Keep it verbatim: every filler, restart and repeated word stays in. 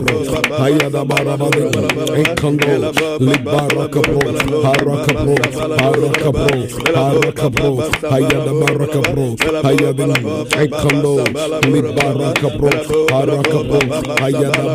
Hayada Barabadi, Enkando, Libarakapro, Harakapro, Harakapro, Harakapro, Hayada Barakapro, Hayadin, Enkando, Libarakapro, Harakapro, Hayada